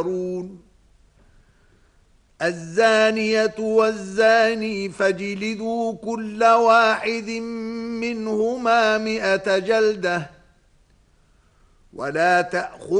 الزانية والزاني فاجلدوا كل واحد منهما 100 جلدة ولا تأخذ